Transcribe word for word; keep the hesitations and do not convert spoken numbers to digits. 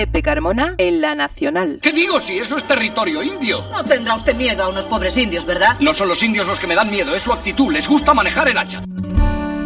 Pepe Carmona en La Nacional. ¿Qué digo si eso es territorio indio? No tendrá usted miedo a unos pobres indios, ¿verdad? No son los indios los que me dan miedo, es su actitud. Les gusta manejar el hacha.